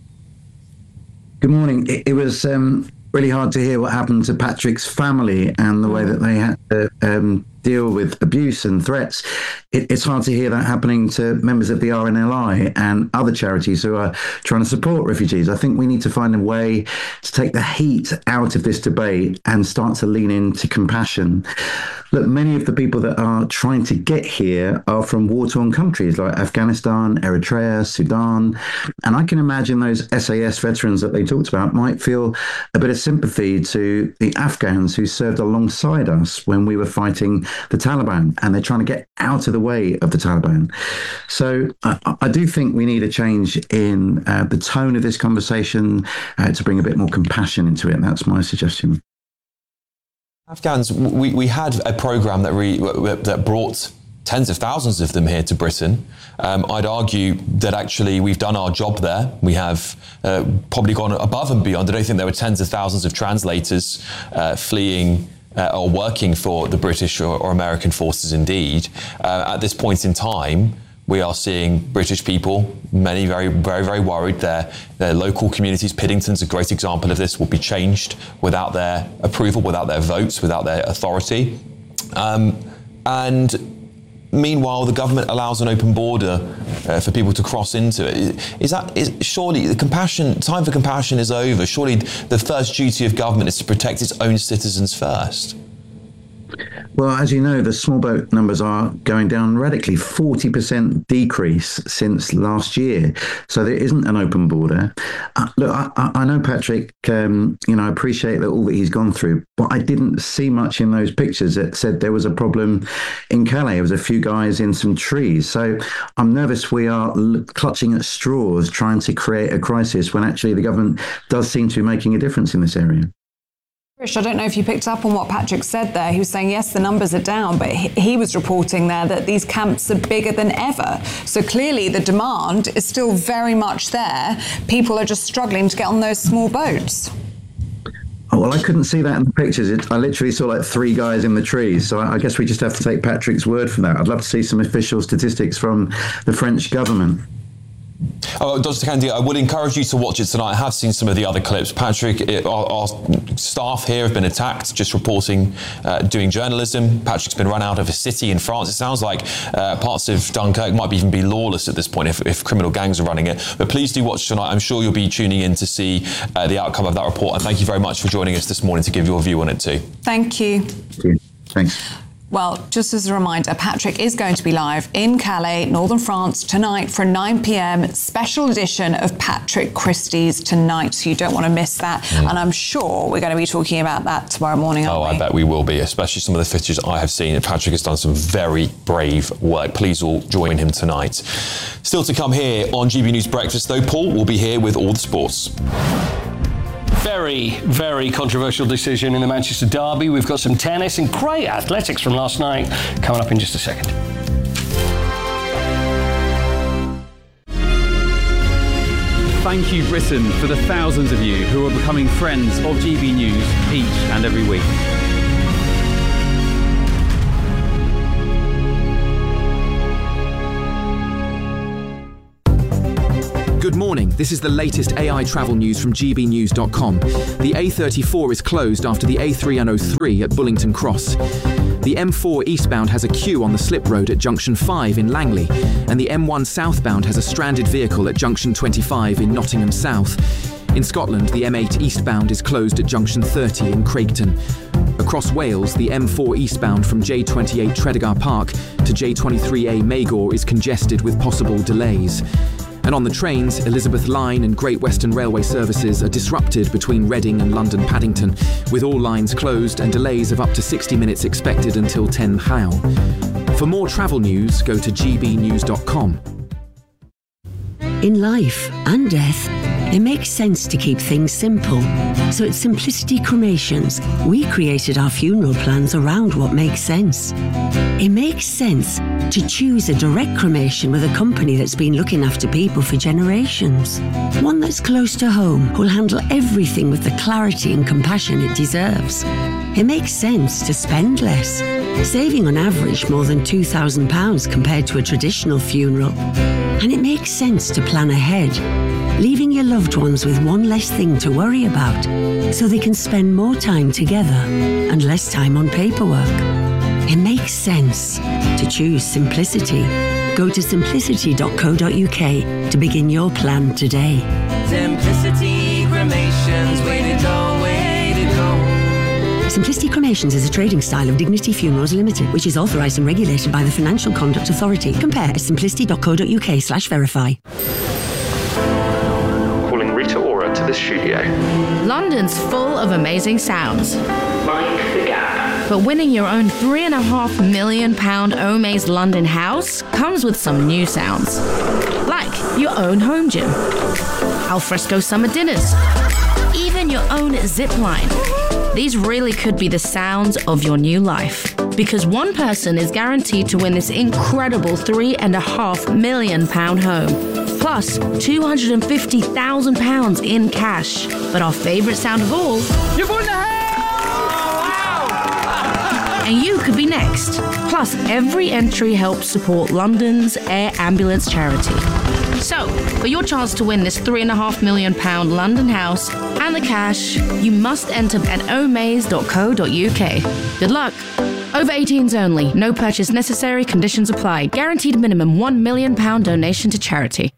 Good morning. It was really hard to hear what happened to Patrick's family and the way that they had to deal with abuse and threats. It's hard to hear that happening to members of the RNLI and other charities who are trying to support refugees. I think we need to find a way to take the heat out of this debate and start to lean into compassion. Look, many of the people that are trying to get here are from war-torn countries like Afghanistan, Eritrea, Sudan. And I can imagine those SAS veterans that they talked about might feel a bit of sympathy to the Afghans who served alongside us when we were fighting the Taliban, and they're trying to get out of the way of the Taliban. So I do think we need a change in the tone of this conversation to bring a bit more compassion into it. And that's my suggestion. Afghans, we had a programme that brought tens of thousands of them here to Britain. I'd argue that actually we've done our job there. We have probably gone above and beyond. I don't think there were tens of thousands of translators fleeing or working for the British or American forces indeed. At this point in time, we are seeing British people, many very, very, very worried. Their local communities, Piddington's a great example of this, will be changed without their approval, without their votes, without their authority. And meanwhile, the government allows an open border for people to cross into it. Surely the time for compassion is over? Surely the first duty of government is to protect its own citizens first? Well, as you know, the small boat numbers are going down radically, 40% decrease since last year. So there isn't an open border. Look, I know Patrick, I appreciate all that he's gone through, but I didn't see much in those pictures that said there was a problem in Calais. There was a few guys in some trees. So I'm nervous we are clutching at straws, trying to create a crisis when actually the government does seem to be making a difference in this area. Krish, I don't know if you picked up on what Patrick said there. He was saying, yes, the numbers are down, but he was reporting there that these camps are bigger than ever. So clearly the demand is still very much there. People are just struggling to get on those small boats. Oh, well, I couldn't see that in the pictures. I literally saw like three guys in the trees. So I guess we just have to take Patrick's word for that. I'd love to see some official statistics from the French government. Oh, Dr. Kandiah, I would encourage you to watch it tonight. I have seen some of the other clips. Patrick, our staff here have been attacked just reporting, doing journalism. Patrick's been run out of a city in France. It sounds like parts of Dunkirk might even be lawless at this point if criminal gangs are running it. But please do watch tonight. I'm sure you'll be tuning in to see the outcome of that report. And thank you very much for joining us this morning to give your view on it too. Thank you. Thanks. Well, just as a reminder, Patrick is going to be live in Calais, northern France, tonight for a 9 p.m. special edition of Patrick Christie's Tonight. So you don't want to miss that. And I'm sure we're going to be talking about that tomorrow morning, aren't we? I bet we will be, especially some of the footage I have seen. Patrick has done some very brave work. Please all join him tonight. Still to come here on GB News Breakfast, though, Paul will be here with all the sports. Very, very controversial decision in the Manchester derby. We've got some tennis and great athletics from last night coming up in just a second. Thank you, Britain, for the thousands of you who are becoming friends of GB News each and every week. Good morning. This is the latest AI travel news from gbnews.com. The A34 is closed after the A303 at Bullington Cross. The M4 eastbound has a queue on the slip road at Junction 5 in Langley, and the M1 southbound has a stranded vehicle at Junction 25 in Nottingham South. In Scotland, the M8 eastbound is closed at Junction 30 in Craigton. Across Wales, the M4 eastbound from J28 Tredegar Park to J23A Magor is congested with possible delays. And on the trains, Elizabeth Line and Great Western Railway services are disrupted between Reading and London Paddington, with all lines closed and delays of up to 60 minutes expected until 10 How. For more travel news, go to gbnews.com. In life and death, it makes sense to keep things simple. So at Simplicity Cremations, we created our funeral plans around what makes sense. It makes sense to choose a direct cremation with a company that's been looking after people for generations. One that's close to home, who'll handle everything with the clarity and compassion it deserves. It makes sense to spend less, saving on average more than £2,000 compared to a traditional funeral. And it makes sense to plan ahead, leaving your loved ones with one less thing to worry about, so they can spend more time together and less time on paperwork. It makes sense to choose simplicity. Go to simplicity.co.uk to begin your plan today. Simplicity Cremations, way to go, way to go. Simplicity Cremations is a trading style of Dignity Funerals Limited, which is authorised and regulated by the Financial Conduct Authority. Compare at simplicity.co.uk/verify. Calling Rita Ora to the studio. London's full of amazing sounds. Mind the gap. But winning your own £3.5 million Omaze London house comes with some new sounds. Like your own home gym, alfresco summer dinners, even your own zip line. These really could be the sounds of your new life. Because one person is guaranteed to win this incredible £3.5 million home. Plus £250,000 in cash. But our favourite sound of all... You've won the house! And you could be next. Plus, every entry helps support London's Air Ambulance charity. So, for your chance to win this £3.5 million London house and the cash, you must enter at omaze.co.uk. Good luck. Over 18s only. No purchase necessary. Conditions apply. Guaranteed minimum £1 million donation to charity.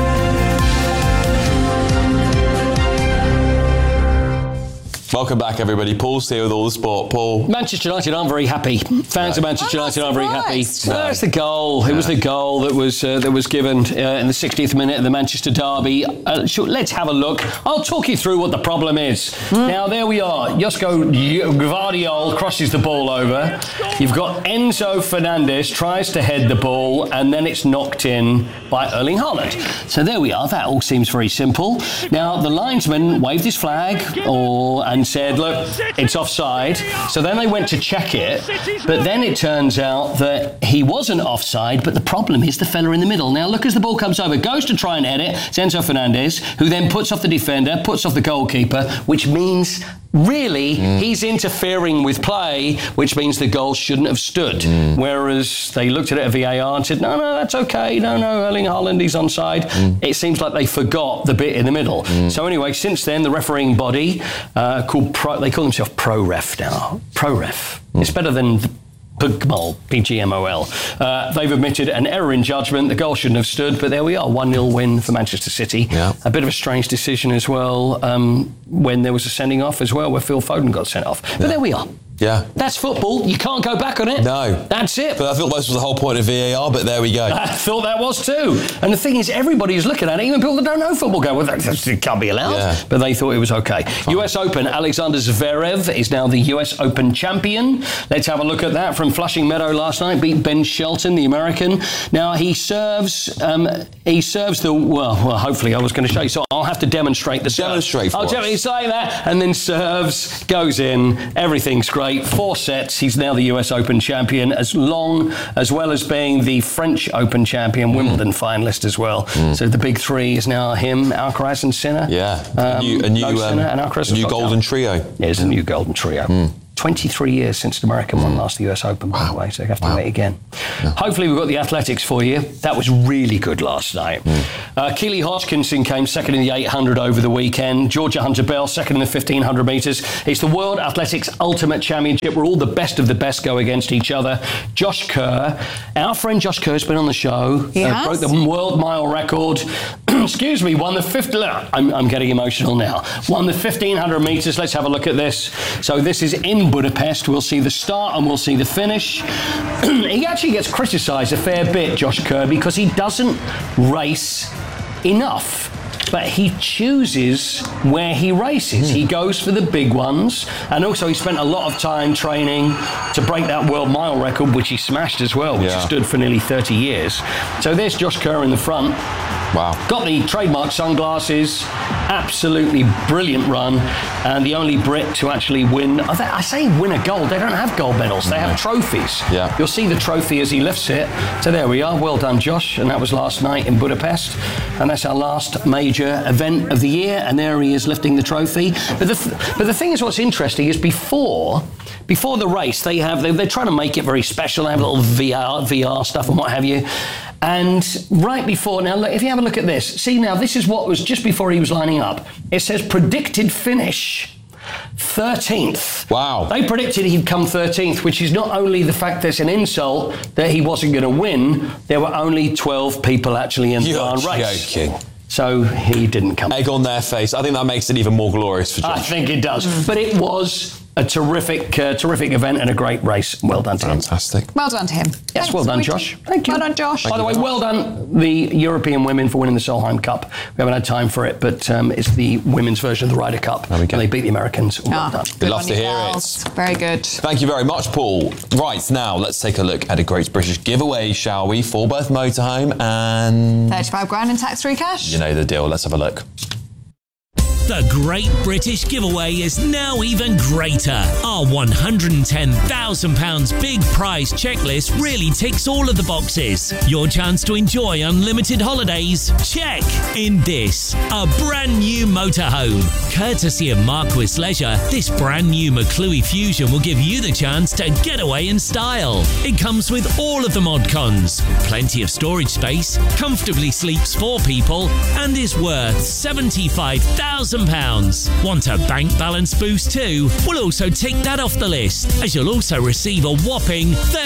Welcome back, everybody. Paul's here with all the sport. Paul. Manchester United aren't very happy. Fans of Manchester United aren't very happy. That's the goal. It was the goal that was given in the 60th minute of the Manchester derby. Let's have a look. I'll talk you through what the problem is. Now, there we are. Josko Gvardiol crosses the ball over. You've got Enzo Fernandez tries to head the ball, and then it's knocked in by Erling Haaland. So there we are. That all seems very simple. Now, the linesman waved his flag and said, look, it's offside. So then they went to check it, but then it turns out that he wasn't offside, but the problem is the fella in the middle. Now look, as the ball comes over, goes to try and head it, it's Enzo Fernandez, who then puts off the defender, puts off the goalkeeper, which means really he's interfering with play, which means the goal shouldn't have stood. Whereas they looked at it at VAR and said, no, that's okay, no, Erling Haaland, he's onside. It seems like they forgot the bit in the middle. So anyway, since then, the refereeing body they call themselves ProRef now. ProRef. It's better than PGMOL, PGMOL. They've admitted an error in judgment. The goal shouldn't have stood, but there we are, 1-0 win for Manchester City. Yeah. A bit of a strange decision as well, when there was a sending off as well, where Phil Foden got sent off. But there we are. Yeah. That's football. You can't go back on it. No. That's it. But I thought this was the whole point of VAR, but there we go. I thought that was too. And the thing is, everybody is looking at it, even people that don't know football go, well, that can't be allowed. Yeah. But they thought it was okay. US Open, Alexander Zverev is now the US Open champion. Let's have a look at that from Flushing Meadow last night. Beat Ben Shelton, the American. Now, he serves the, well, hopefully I was going to show you, so I'll have to demonstrate the serve. Demonstrate for I'll us. definitely say that, and then serves, goes in, everything's great. 4 sets, he's now the US Open champion, as well as being the French Open champion, Wimbledon finalist as well. So the big three is now him, Alcaraz and Sinner. Yeah, a new golden trio. Yeah, it's a new golden trio. 23 years since the American won last the US Open, by the way, so you have to wait again. Hopefully we've got the athletics for you. That was really good last night. Keely Hodgkinson came second in the 800 over the weekend. Georgia Hunter-Bell second in the 1500 metres. It's the World Athletics Ultimate Championship where all the best of the best go against each other. Josh Kerr, our friend Josh Kerr has been on the show. He has? Broke the world mile record. Excuse me, won the I'm getting emotional now. Won the 1500 metres. Let's have a look at this. So this is in Budapest. We'll see the start and we'll see the finish. He actually gets criticised a fair bit, Josh Kerr, because he doesn't race enough. But he chooses where he races. He goes for the big ones. And also he spent a lot of time training to break that world mile record, which he smashed as well, which stood for nearly 30 years. So there's Josh Kerr in the front. Wow. Got the trademark sunglasses. Absolutely brilliant run. And the only Brit to actually win, I say win a gold. They don't have gold medals. They have trophies. Yeah. You'll see the trophy as he lifts it. So there we are. Well done, Josh. And that was last night in Budapest. And that's our last major event of the year. And there he is lifting the trophy. But the thing is, what's interesting is before the race, they're trying to make it very special. They have a little VR stuff and what have you. And right before, now look, if you have a look at this, see now this is what was just before he was lining up. It says predicted finish 13th. Wow. They predicted he'd come 13th, which is not only the fact there's an insult that he wasn't going to win, there were only 12 people actually in the race. Joking. So he didn't come. Egg on their face. I think that makes it even more glorious for Josh. I think it does. But it was a terrific event and a great race. Well done to him. Fantastic. Well done to him. Yes, well done, Josh. Thank you. Well done, Josh. By the way, well done the European women for winning the Solheim Cup. We haven't had time for it, but it's the women's version of the Ryder Cup. And they beat the Americans. Well done. We'd love to hear it. Very good. Thank you very much, Paul. Right, now let's take a look at a Great British giveaway, shall we? For both motorhome and... 35 grand in tax-free cash. You know the deal. Let's have a look. The Great British Giveaway is now even greater. Our £110,000 big prize checklist really ticks all of the boxes. Your chance to enjoy unlimited holidays? Check. In this, a brand new motorhome. Courtesy of Marquis Leisure, this brand new McClue Fusion will give you the chance to get away in style. It comes with all of the mod cons, plenty of storage space, comfortably sleeps 4 people, and is worth £75,000. Want a bank balance boost too? We'll also take that off the list, as you'll also receive a whopping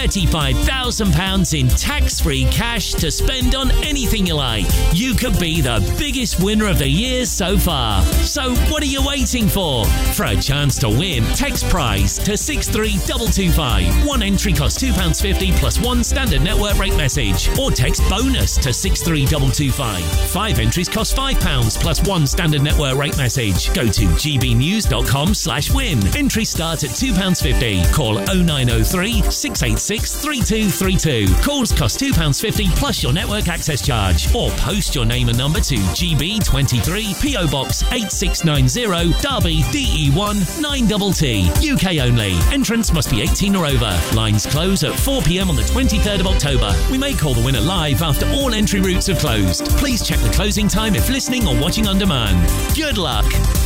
£35,000 in tax-free cash to spend on anything you like. You could be the biggest winner of the year so far. So what are you waiting for? For a chance to win, text prize to 63225. One entry costs £2.50 plus one standard network rate message, or text bonus to 63225. 5 entries cost £5 plus one standard network rate message. Go to gbnews.com/win. Entries start at £2.50. Call 0903 686 3232. Calls cost £2.50 plus your network access charge. Or post your name and number to GB23 PO Box 8690 Derby DE1 9TT. UK only. Entrance must be 18 or over. Lines close at 4 p.m. on the 23rd of October. We may call the winner live after all entry routes have closed. Please check the closing time if listening or watching on demand. Good luck.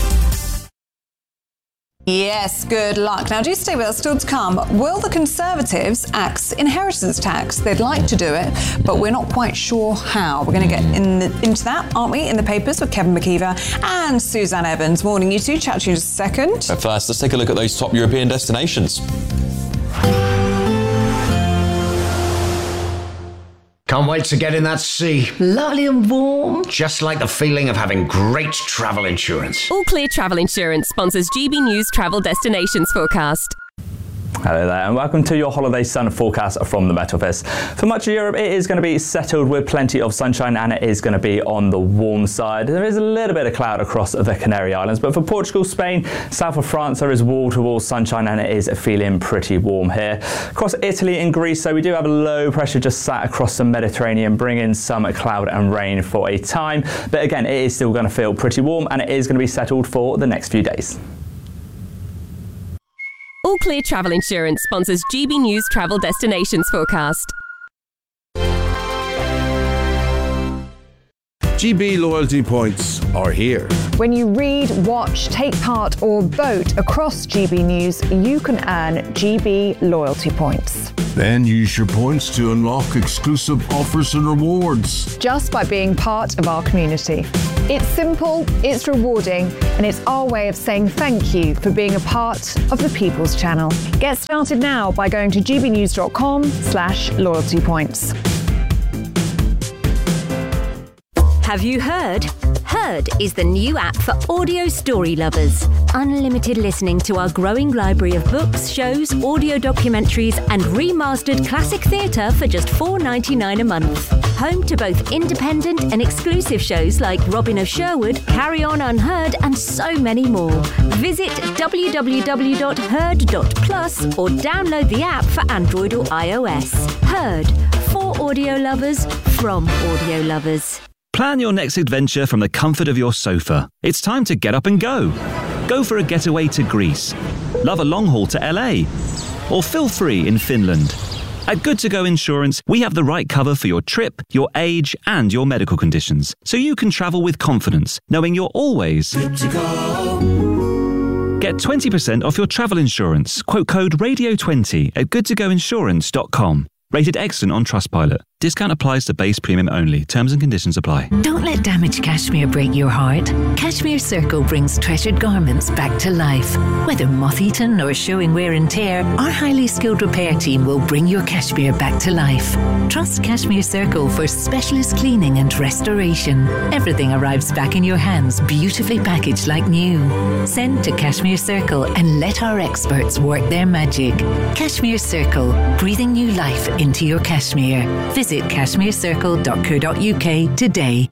Yes, good luck. Now, do stay with us, still to come. Will the Conservatives axe inheritance tax? They'd like to do it, but we're not quite sure how. We're going to get into that, aren't we, in the papers with Kevin McKeever and Suzanne Evans. Morning, you two. Chat to you in just a second. But first, let's take a look at those top European destinations. Can't wait to get in that sea. Lovely and warm. Just like the feeling of having great travel insurance. All Clear Travel Insurance sponsors GB News Travel Destinations Forecast. Hello there, and welcome to your holiday sun forecast from the Met Office. For much of Europe, it is going to be settled with plenty of sunshine, and it is going to be on the warm side. There is a little bit of cloud across the Canary Islands, but for Portugal, Spain, south of France, there is wall-to-wall sunshine, and it is feeling pretty warm here. Across Italy and Greece, so we do have a low pressure just sat across the Mediterranean, bringing some cloud and rain for a time. But again, it is still going to feel pretty warm, and it is going to be settled for the next few days. All Clear Travel Insurance sponsors GB News Travel Destinations Forecast. GB loyalty points are here. When you read, watch, take part or vote across GB News, you can earn GB loyalty points. Then use your points to unlock exclusive offers and rewards. Just by being part of our community. It's simple, it's rewarding, and it's our way of saying thank you for being a part of the People's Channel. Get started now by going to gbnews.com/loyalty points. Have you heard? Heard is the new app for audio story lovers. Unlimited listening to our growing library of books, shows, audio documentaries, and remastered classic theatre for just $4.99 a month. Home to both independent and exclusive shows like Robin of Sherwood, Carry On Unheard, and so many more. Visit www.heard.plus or download the app for Android or iOS. Heard, for audio lovers, from audio lovers. Plan your next adventure from the comfort of your sofa. It's time to get up and go. Go for a getaway to Greece. Love a long haul to LA. Or feel free in Finland. At Good To Go Insurance, we have the right cover for your trip, your age, and your medical conditions, so you can travel with confidence, knowing you're always good to go. Get 20% off your travel insurance. Quote code RADIO20 at goodtogoinsurance.com. Rated excellent on Trustpilot. Discount applies to base premium only. Terms and conditions apply. Don't let damaged cashmere break your heart. Cashmere Circle brings treasured garments back to life. Whether moth-eaten or showing wear and tear, our highly skilled repair team will bring your cashmere back to life. Trust Cashmere Circle for specialist cleaning and restoration. Everything arrives back in your hands, beautifully packaged like new. Send to Cashmere Circle and let our experts work their magic. Cashmere Circle, breathing new life into your cashmere. Visit cashmerecircle.co.uk today.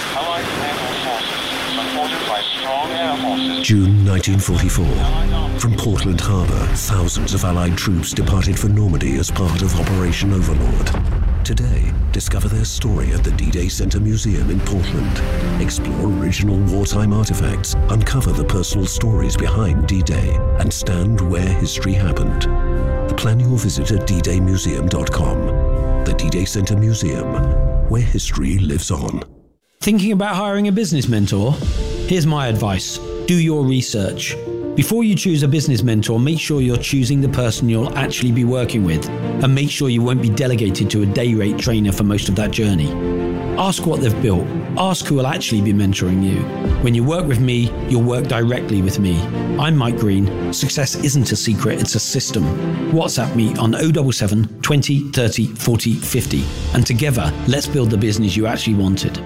June 1944. From Portland Harbour, thousands of Allied troops departed for Normandy as part of Operation Overlord. Today, discover their story at the D-Day Center Museum in Portland. Explore original wartime artifacts, uncover the personal stories behind D-Day, and stand where history happened. Plan your visit at ddaymuseum.com. The D-Day Center Museum, where history lives on. Thinking about hiring a business mentor? Here's my advice. Do your research. Before you choose a business mentor, make sure you're choosing the person you'll actually be working with, and make sure you won't be delegated to a day rate trainer for most of that journey. Ask what they've built. Ask who will actually be mentoring you. When you work with me, you'll work directly with me. I'm Mike Green. Success isn't a secret, it's a system. WhatsApp me on 077 20 30 40 50. And together, let's build the business you actually wanted.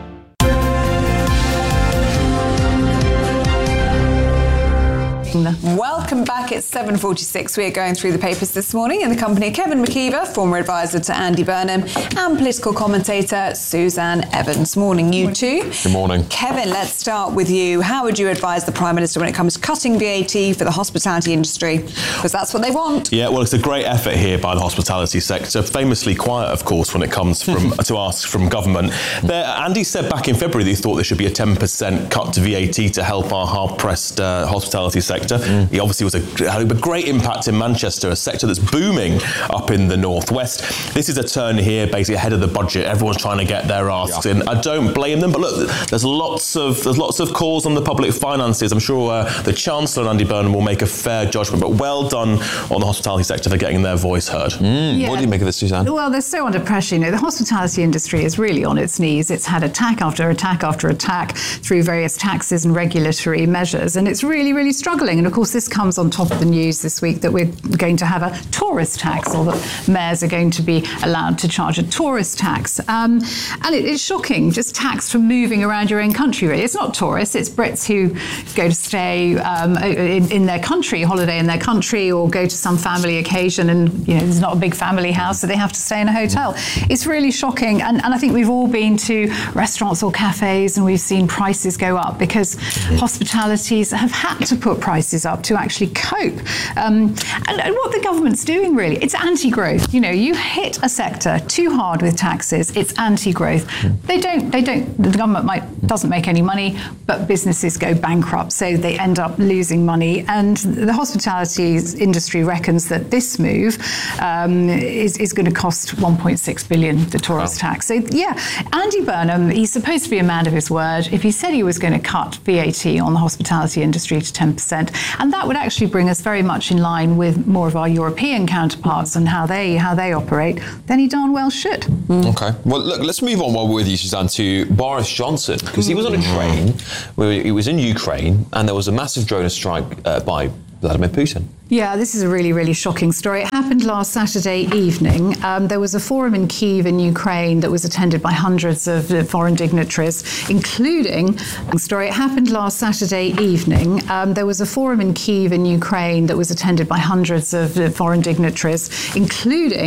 Welcome back. It's 7:46. We are going through the papers this morning in the company of Kevin McKeever, former advisor to Andy Burnham, and political commentator Suzanne Evans. Morning, you two. Good morning. Kevin, let's start with you. How would you advise the Prime Minister when it comes to cutting VAT for the hospitality industry? Because that's what they want. Yeah, well, it's a great effort here by the hospitality sector. Famously quiet, of course, when it comes to ask from government. Andy said back in February that he thought there should be a 10% cut to VAT to help our hard-pressed hospitality sector. He obviously had a great impact in Manchester, a sector that's booming up in the northwest. This is a turn here, basically ahead of the budget. Everyone's trying to get their asks in. I don't blame them, but look, there's lots of calls on the public finances. I'm sure the Chancellor and Andy Burnham will make a fair judgment, but well done on the hospitality sector for getting their voice heard. What do you make of this, Suzanne? Well, they're so under pressure. The hospitality industry is really on its knees. It's had attack after attack after attack through various taxes and regulatory measures, and it's really, really struggling. And of course, this comes was on top of the news this week that we're going to have a tourist tax, or that mayors are going to be allowed to charge a tourist tax. And it's shocking, just tax for moving around your own country, really. It's not tourists, it's Brits who go to stay in their country, holiday in their country, or go to some family occasion, and there's not a big family house, so they have to stay in a hotel. It's really shocking, and I think we've all been to restaurants or cafes and we've seen prices go up because hospitalities have had to put prices up to actually cope. And what the government's doing, really, it's anti-growth. You hit a sector too hard with taxes, it's anti-growth. The government doesn't make any money, but businesses go bankrupt, so they end up losing money. And the hospitality industry reckons that this move is going to cost 1.6 billion, the tourist tax. So Andy Burnham, he's supposed to be a man of his word. If he said he was going to cut VAT on the hospitality industry to 10%, and that would actually bring us very much in line with more of our European counterparts and how they operate, then he darn well should. Okay. Well, look, let's move on while we're with you, Suzanne, to Boris Johnson, because he was on a train where he was in Ukraine, and there was a massive drone strike by Vladimir Putin. Yeah, this is a really, really shocking story. It happened last Saturday evening. There was a forum in Kyiv in Ukraine that was attended by hundreds of foreign dignitaries, including... It happened last Saturday evening. There was a forum in Kyiv in Ukraine that was attended by hundreds of foreign dignitaries, including...